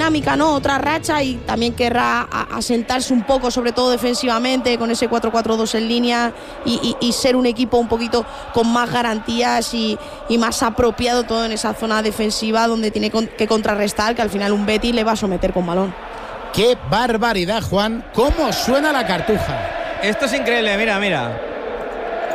dinámica, ¿no? Otra racha, y también querrá asentarse un poco, sobre todo defensivamente, con ese 4-4-2 en línea y ser un equipo un poquito con más garantías y más apropiado todo en esa zona defensiva donde tiene que contrarrestar, que al final un Betis le va a someter con balón. ¡Qué barbaridad, Juan! ¿Cómo suena la Cartuja? Esto es increíble, mira.